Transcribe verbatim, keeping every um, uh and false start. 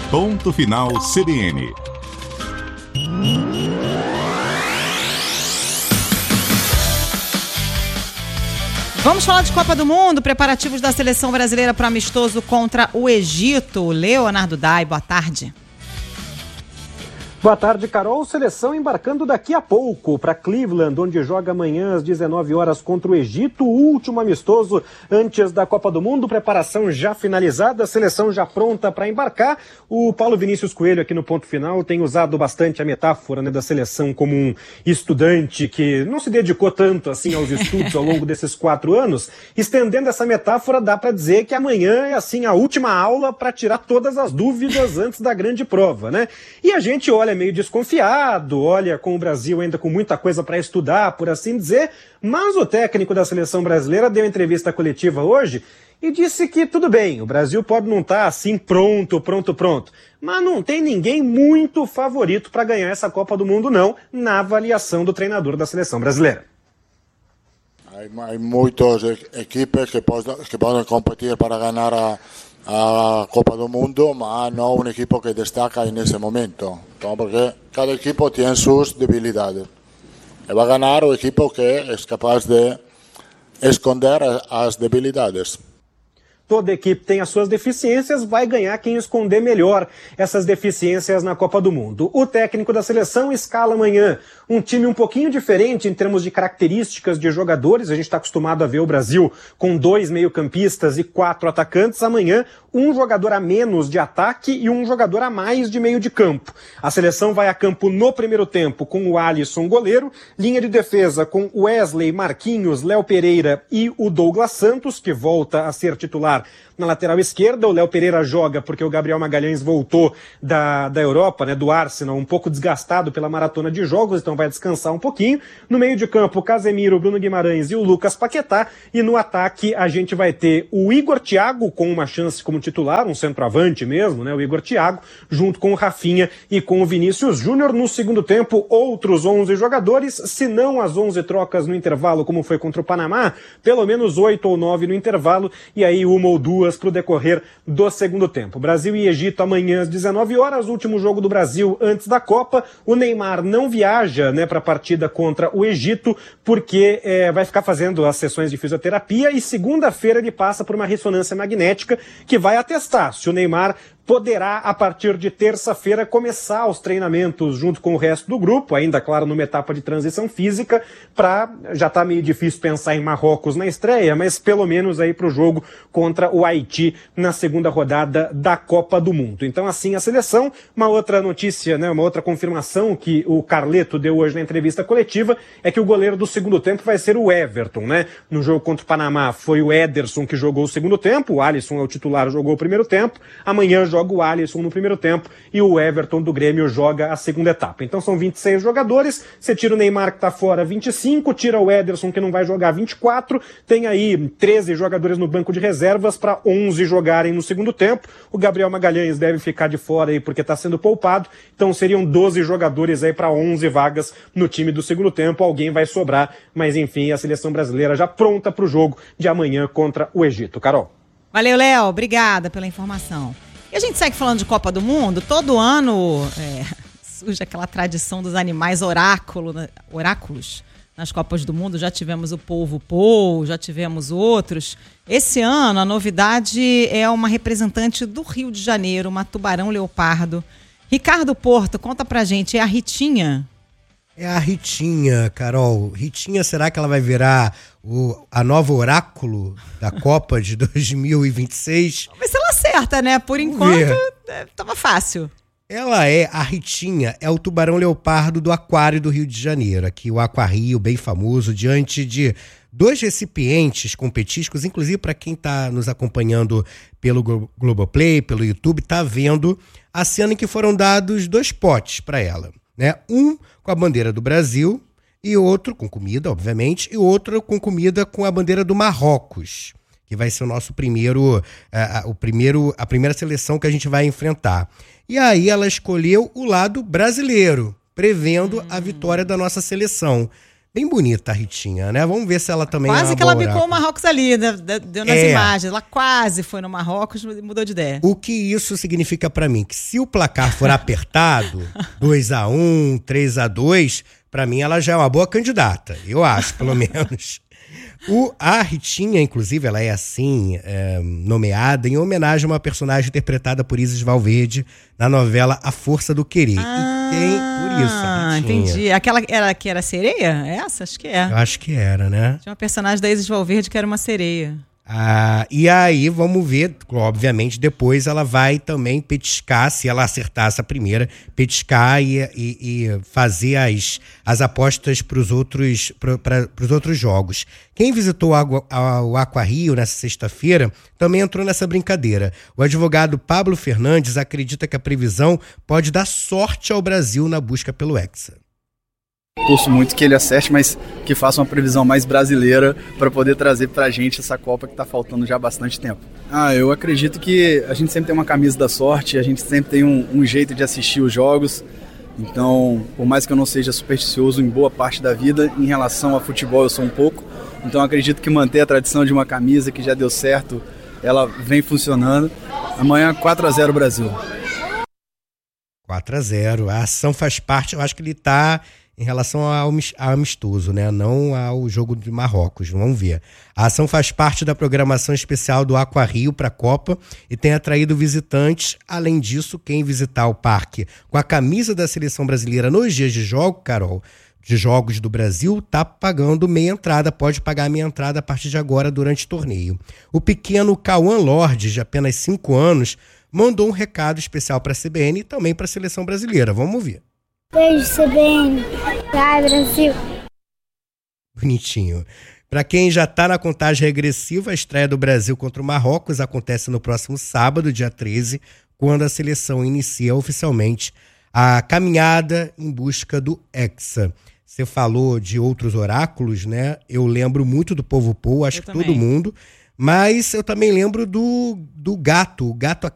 Ponto Final C B N. Vamos falar de Copa do Mundo, preparativos da seleção brasileira para o amistoso contra o Egito. Leonardo Dai, boa tarde. Boa tarde, Carol. Seleção embarcando daqui a pouco para Cleveland, onde joga amanhã às dezenove horas contra o Egito, o último amistoso antes da Copa do Mundo. Preparação já finalizada, a seleção já pronta para embarcar. O Paulo Vinícius Coelho aqui no Ponto Final tem usado bastante a metáfora, né, da seleção como um estudante que não se dedicou tanto assim aos estudos ao longo desses quatro anos. Estendendo essa metáfora, dá para dizer que amanhã é assim a última aula para tirar todas as dúvidas antes da grande prova, né? E a gente olha meio desconfiado, olha com o Brasil ainda com muita coisa para estudar, por assim dizer, mas o técnico da seleção brasileira deu entrevista coletiva hoje e disse que tudo bem, o Brasil pode não estar assim pronto, pronto, pronto, mas não tem ninguém muito favorito para ganhar essa Copa do Mundo não, na avaliação do treinador da seleção brasileira. Há muitas equipes que podem, que podem competir para ganhar a a Copa do Mundo, mas não um equipo que destaca nesse momento. Então, porque cada equipo tem suas debilidades. E vai ganhar o equipo que é capaz de esconder as debilidades. Toda equipe tem as suas deficiências, vai ganhar quem esconder melhor essas deficiências na Copa do Mundo. O técnico da seleção escala amanhã um time um pouquinho diferente em termos de características de jogadores. A gente está acostumado a ver o Brasil com dois meio-campistas e quatro atacantes. Amanhã, um jogador a menos de ataque e um jogador a mais de meio de campo. A seleção vai a campo no primeiro tempo com o Alisson goleiro, linha de defesa com Wesley, Marquinhos, Léo Pereira e o Douglas Santos, que volta a ser titular na lateral esquerda. O Léo Pereira joga porque o Gabriel Magalhães voltou da, da Europa, né, do Arsenal, um pouco desgastado pela maratona de jogos, então vai descansar um pouquinho. No meio de campo, Casemiro, Bruno Guimarães e o Lucas Paquetá. E no ataque a gente vai ter o Igor Thiago com uma chance como titular, um centroavante mesmo, né, o Igor Thiago, junto com o Rafinha e com o Vinícius Júnior. No segundo tempo, outros onze jogadores, se não as onze trocas no intervalo, como foi contra o Panamá, pelo menos oito ou nove no intervalo, e aí uma ou duas para o decorrer do segundo tempo. Brasil e Egito amanhã às dezenove horas, último jogo do Brasil antes da Copa. O Neymar não viaja, né, para a partida contra o Egito, porque é, vai ficar fazendo as sessões de fisioterapia e segunda-feira ele passa por uma ressonância magnética que vai atestar se o Neymar poderá, a partir de terça-feira, começar os treinamentos junto com o resto do grupo, ainda, claro, numa etapa de transição física, para, já está meio difícil pensar em Marrocos na estreia, mas pelo menos aí para o jogo contra o Haiti na segunda rodada da Copa do Mundo. Então, assim, a seleção, uma outra notícia, né, uma outra confirmação que o Carleto deu hoje na entrevista coletiva, é que o goleiro do segundo tempo vai ser o Everton, né? No jogo contra o Panamá foi o Ederson que jogou o segundo tempo, o Alisson é o titular, jogou o primeiro tempo, amanhã joga o Alisson no primeiro tempo e o Everton do Grêmio joga a segunda etapa. Então são vinte e seis jogadores, você tira o Neymar que tá fora vinte e cinco, tira o Ederson que não vai jogar vinte e quatro, tem aí treze jogadores no banco de reservas para onze jogarem no segundo tempo. O Gabriel Magalhães deve ficar de fora aí porque tá sendo poupado, então seriam doze jogadores aí para onze vagas no time do segundo tempo, alguém vai sobrar, mas enfim, a seleção brasileira já pronta para o jogo de amanhã contra o Egito. Carol. Valeu, Léo, obrigada pela informação. E a gente segue falando de Copa do Mundo. Todo ano é, surge aquela tradição dos animais oráculo, oráculos nas Copas do Mundo. Já tivemos o polvo Pou, já tivemos outros. Esse ano a novidade é uma representante do Rio de Janeiro, uma tubarão leopardo. Ricardo Porto, conta pra gente, é a Ritinha? É a Ritinha, Carol. Ritinha, será que ela vai virar o, a nova oráculo da Copa de dois mil e vinte e seis? Vamos ver se ela acerta, né? Por enquanto, é, tava fácil. Ela é, a Ritinha, é o tubarão leopardo do Aquário do Rio de Janeiro. Aqui o Aquario, bem famoso, diante de dois recipientes com petiscos, inclusive para quem está nos acompanhando pelo Globoplay, pelo YouTube, tá vendo a cena em que foram dados dois potes para ela, né? Um com a bandeira do Brasil e outro com comida, obviamente, e outro com comida com a bandeira do Marrocos, que vai ser o nosso primeiro, uh, o primeiro, a primeira seleção que a gente vai enfrentar. E aí ela escolheu o lado brasileiro, prevendo hum. a vitória da nossa seleção. Bem bonita a Ritinha, né? Vamos ver se ela também Quase é que ela boa bicou o oráculo. Marrocos ali, né? Deu nas É. imagens. Ela quase foi no Marrocos e mudou de ideia. O que isso significa pra mim? Que se o placar for apertado, dois a um, três a dois, pra mim ela já é uma boa candidata. Eu acho, pelo menos. O, a Ritinha, inclusive, ela é assim, é, nomeada em homenagem a uma personagem interpretada por Isis Valverde na novela A Força do Querer. Ah, e tem por isso, a Ritinha. entendi. Aquela era, que era sereia? Essa? Acho que é. Eu acho que era, né? Tinha uma personagem da Isis Valverde que era uma sereia. Ah, e aí, vamos ver, obviamente, depois ela vai também petiscar, se ela acertar essa primeira, petiscar e, e, e fazer as, as apostas para os outros, outros jogos. Quem visitou o Aqua Rio nessa sexta-feira também entrou nessa brincadeira. O advogado Pablo Fernandes acredita que a previsão pode dar sorte ao Brasil na busca pelo Hexa. Torço muito que ele acerte, mas que faça uma previsão mais brasileira para poder trazer pra gente essa Copa que tá faltando já há bastante tempo. Ah, eu acredito que a gente sempre tem uma camisa da sorte, a gente sempre tem um, um jeito de assistir os jogos. Então, por mais que eu não seja supersticioso em boa parte da vida, em relação a futebol eu sou um pouco. Então acredito que manter a tradição de uma camisa que já deu certo, ela vem funcionando. Amanhã quatro a zero Brasil. quatro a zero. A ação faz parte, eu acho que ele tá em relação ao amistoso, né? Não ao jogo de Marrocos, vamos ver. A ação faz parte da programação especial do Aqua Rio para a Copa e tem atraído visitantes. Além disso, quem visitar o parque com a camisa da seleção brasileira nos dias de jogo, Carol, de jogos do Brasil, tá pagando meia entrada, pode pagar meia entrada a partir de agora durante o torneio. O pequeno Cauã Lorde, de apenas cinco anos, mandou um recado especial para a C B N e também para a seleção brasileira. Vamos ouvir. Beijo, C B N. Vai, Brasil. Bonitinho. Para quem já está na contagem regressiva, a estreia do Brasil contra o Marrocos acontece no próximo sábado, dia treze, quando a seleção inicia oficialmente a caminhada em busca do Hexa. Você falou de outros oráculos, né? Eu lembro muito do Povo Pou, acho eu que também. todo mundo. Mas eu também lembro do, do gato, o gato